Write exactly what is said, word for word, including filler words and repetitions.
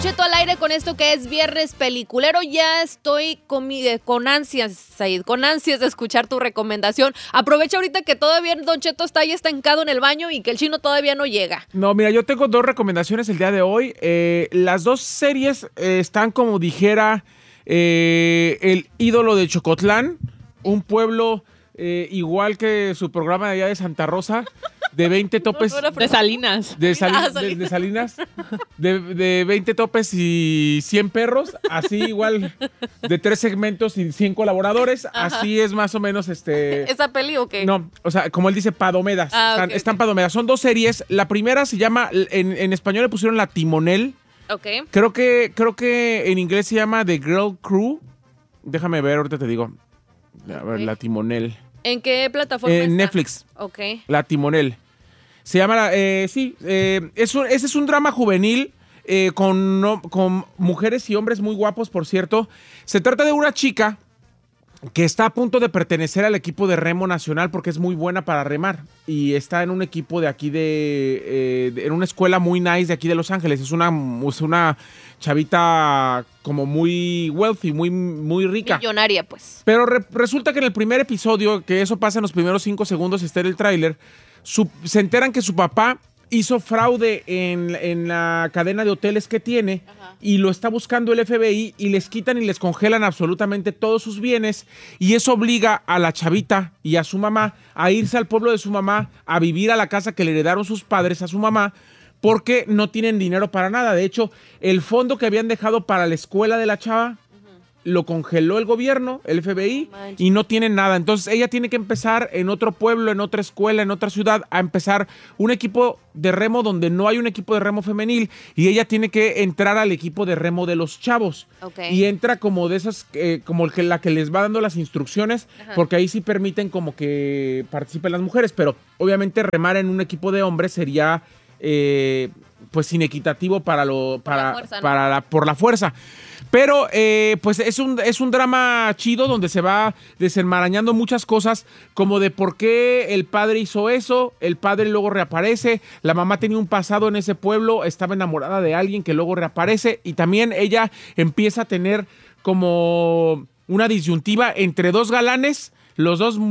Cheto al aire con esto que es viernes peliculero. Ya estoy con, mi, con ansias, Said, con ansias de escuchar tu recomendación. Aprovecha ahorita que todavía Don Cheto está ahí estancado en el baño y que el chino todavía no llega. No, mira, yo tengo dos recomendaciones el día de hoy. Eh, las dos series eh, están como dijera eh, el ídolo de Chocotlán, un pueblo eh, igual que su programa de allá de Santa Rosa. De veinte topes. De Salinas. De, Sali ah, de, de Salinas. De, de veinte topes y cien perros. Así igual de tres segmentos y cien colaboradores. Ajá. Así es más o menos este... ¿Esa peli o qué? No, o sea, como él dice, Padomedas. Ah, están okay, están okay. Padomedas. Son dos series. La primera se llama, en, en español le pusieron La Timonel. Ok. Creo que, creo que en inglés se llama The Girl Crew. Déjame ver, ahorita te digo. A ver, okay. La Timonel. ¿En qué plataforma En está? Netflix. Ok. La Timonel. Se llama, eh, sí, eh, es un, ese es un drama juvenil eh, con, no, con mujeres y hombres muy guapos, por cierto. Se trata de una chica que está a punto de pertenecer al equipo de remo nacional porque es muy buena para remar. Y está en un equipo de aquí de, eh, de en una escuela muy nice de aquí de Los Ángeles. Es una, es una chavita como muy wealthy, muy, muy rica. Millonaria, pues. Pero re, resulta que en el primer episodio, que eso pasa en los primeros cinco segundos, está en el tráiler, Su, se enteran que su papá hizo fraude en, en la cadena de hoteles que tiene. Ajá. Y lo está buscando el F B I y les quitan y les congelan absolutamente todos sus bienes y eso obliga a la chavita y a su mamá a irse al pueblo de su mamá, a vivir a la casa que le heredaron sus padres a su mamá porque no tienen dinero para nada. De hecho, el fondo que habían dejado para la escuela de la chava lo congeló el gobierno, el F B I, y no tienen nada. Entonces ella tiene que empezar en otro pueblo, en otra escuela, en otra ciudad, a empezar un equipo de remo donde no hay un equipo de remo femenil y ella tiene que entrar al equipo de remo de los chavos. Okay. Y entra como de esas, eh, como el que, la que les va dando las instrucciones, ajá, porque ahí sí permiten como que participen las mujeres, pero obviamente remar en un equipo de hombres sería eh, pues inequitativo para lo, para, por la fuerza, ¿no? para la, por la fuerza. Pero eh, pues es un, es un drama chido donde se va desenmarañando muchas cosas como de por qué el padre hizo eso, el padre luego reaparece, la mamá tenía un pasado en ese pueblo, estaba enamorada de alguien que luego reaparece y también ella empieza a tener como una disyuntiva entre dos galanes, los dos